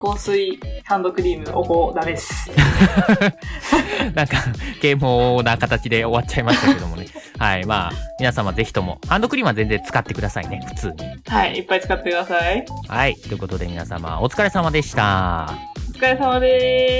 香水、ハンドクリーム、お香ダメです。 なんか、啓蒙な形で終わっちゃいましたけどもね。はい。まあ、皆様ぜひとも、ハンドクリームは全然使ってくださいね、普通に。 はい。いっぱい使ってください。 はい。ということで皆様、お疲れ様でした。 お疲れ様でーす。